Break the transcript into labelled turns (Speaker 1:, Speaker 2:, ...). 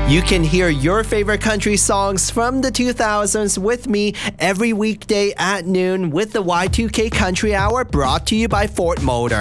Speaker 1: You can hear your favorite country songs from the 2000s with me every weekday at noon with the Y2K Country Hour, brought to you by Ford Motor.